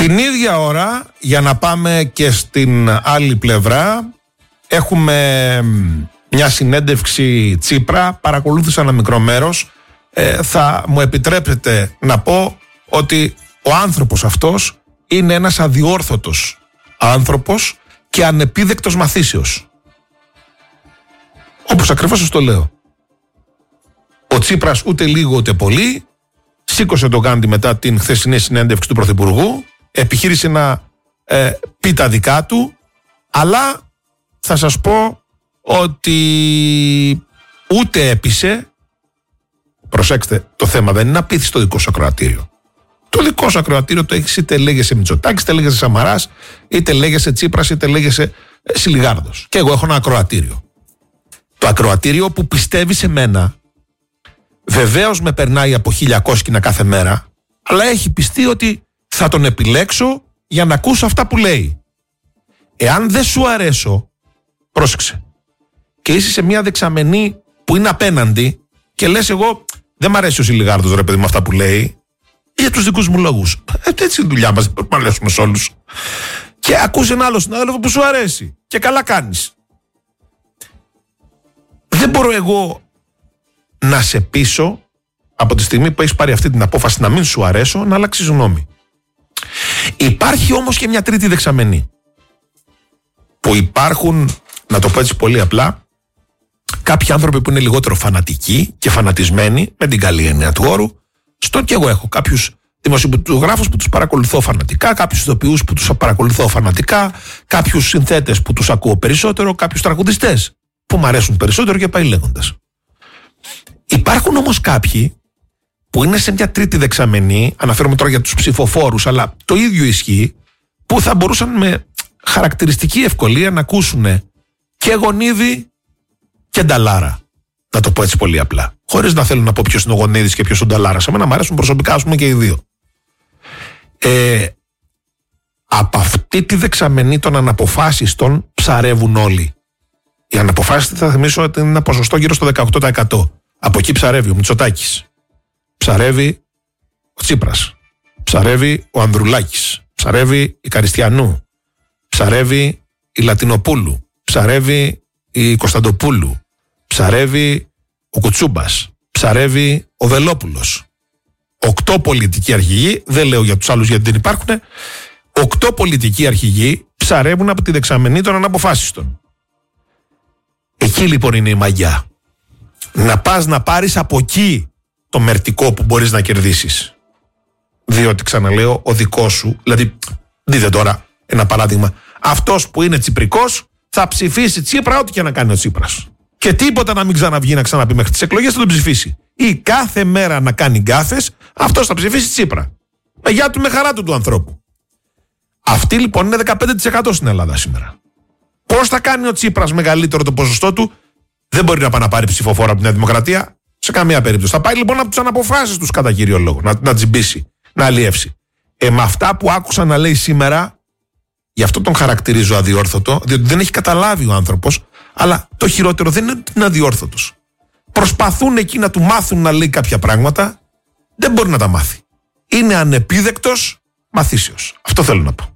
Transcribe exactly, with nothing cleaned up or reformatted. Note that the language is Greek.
Την ίδια ώρα, για να πάμε και στην άλλη πλευρά, έχουμε μια συνέντευξη Τσίπρα. Παρακολούθησα ένα μικρό μέρος. Ε, θα μου επιτρέπετε να πω ότι ο άνθρωπος αυτός είναι ένας αδιόρθωτος άνθρωπος και ανεπίδεκτος μαθήσεως. Όπως ακριβώς σας το λέω. Ο Τσίπρας ούτε λίγο ούτε πολύ σήκωσε το γάντι μετά την χθεσινή συνέντευξη του Πρωθυπουργού, επιχείρησε να ε, πει τα δικά του, αλλά θα σας πω ότι ούτε έπεισε. Προσέξτε, το θέμα δεν είναι να πείθεις το δικό σου ακροατήριο. Το δικό σου ακροατήριο το έχεις, είτε λέγεσαι Μητσοτάκης, είτε λέγεσαι Σαμαράς, είτε λέγεσαι Τσίπρας, είτε λέγεσαι ε, Σιλιγάρδος. Και εγώ έχω ένα ακροατήριο. Το ακροατήριο που πιστεύει σε μένα, βεβαίως με περνάει από χίλια κόσκινα κάθε μέρα, αλλά έχει πιστεί ότι θα τον επιλέξω για να ακούσω αυτά που λέει. Εάν δεν σου αρέσω, πρόσεξε, και είσαι σε μια δεξαμενή που είναι απέναντι και λες εγώ δεν μ' αρέσει ο Σιλιγάρδος ρε παιδί με αυτά που λέει, για τους δικούς μου λόγους. Ε, έτσι είναι η δουλειά μας, δεν πρέπει να λέσουμε σε όλους. Και ακούς ένα άλλο συνάδελφο που σου αρέσει και καλά κάνεις. Δεν μπορώ εγώ να σε πείσω από τη στιγμή που έχεις πάρει αυτή την απόφαση να μην σου αρέσω να αλλάξεις γνώμη. Υπάρχει όμως και μια τρίτη δεξαμενή που υπάρχουν, να το πω έτσι πολύ απλά, κάποιοι άνθρωποι που είναι λιγότερο φανατικοί και φανατισμένοι, με την καλή έννοια του όρου. Στον και εγώ έχω κάποιους δημοσιογράφους που τους παρακολουθώ φανατικά, κάποιους ηθοποιούς που τους παρακολουθώ φανατικά, κάποιους συνθέτες που τους ακούω περισσότερο, κάποιους τραγουδιστές που μου αρέσουν περισσότερο και πάει λέγοντας. Υπάρχουν όμως κάποιοι που είναι σε μια τρίτη δεξαμενή, αναφέρομαι τώρα για τους ψηφοφόρους, αλλά το ίδιο ισχύει, που θα μπορούσαν με χαρακτηριστική ευκολία να ακούσουν και Γονίδη και Νταλάρα. Να το πω έτσι πολύ απλά. Χωρίς να θέλω να πω ποιος είναι ο Γονίδης και ποιος ο Νταλάρας. Εμένα μου αρέσουν προσωπικά, ας πούμε, και οι δύο. Ε, από αυτή τη δεξαμενή των αναποφάσιστων ψαρεύουν όλοι. Οι αναποφάσιστοι θα θυμίσω ότι είναι ένα ποσοστό γύρω στο δεκαοκτώ τοις εκατό. Από εκεί ψαρεύει ο Μητσοτάκης. Ψαρεύει ο Τσίπρας. Ψαρεύει ο Ανδρουλάκης. Ψαρεύει η Καριστιανού. Ψαρεύει η Λατινοπούλου. Ψαρεύει η Κωνσταντοπούλου. Ψαρεύει ο Κουτσούμπας. Ψαρεύει ο Βελόπουλος. Οκτώ πολιτικοί αρχηγοί, δεν λέω για τους άλλους γιατί δεν υπάρχουν, οκτώ πολιτικοί αρχηγοί ψαρεύουν από τη δεξαμενή των αναποφάσιστων. Εκεί λοιπόν είναι η μαγιά. Να πας να πάρεις από εκεί το μερτικό που μπορείς να κερδίσεις. Διότι ξαναλέω, ο δικός σου, δηλαδή δείτε τώρα ένα παράδειγμα, αυτός που είναι τσιπρικός θα ψηφίσει Τσίπρα ό,τι και να κάνει ο Τσίπρας. Και τίποτα να μην ξαναβγεί να ξαναπεί μέχρι τις εκλογές θα τον ψηφίσει. Ή κάθε μέρα να κάνει γκάφες, αυτός θα ψηφίσει Τσίπρα. Με γεια του, με χαρά του του ανθρώπου. Αυτή λοιπόν είναι δεκαπέντε τοις εκατό στην Ελλάδα σήμερα. Πώς θα κάνει ο Τσίπρας μεγαλύτερο το ποσοστό του, δεν μπορεί να πάει να πάρει ψηφοφόρα από τη Νέα Δημοκρατία σε καμία περίπτωση. Θα πάει λοιπόν από τους αναποφάσεις τους κατά κύριο λόγο, να, να τζιμπήσει, να αλλιεύσει. Ε, με αυτά που άκουσα να λέει σήμερα, γι' αυτό τον χαρακτηρίζω αδιόρθωτο, διότι δεν έχει καταλάβει ο άνθρωπος, αλλά το χειρότερο δεν είναι ότι είναι αδιόρθωτος. Προσπαθούν εκεί να του μάθουν να λέει κάποια πράγματα, δεν μπορεί να τα μάθει. Είναι ανεπίδεκτος μαθήσεως. Αυτό θέλω να πω.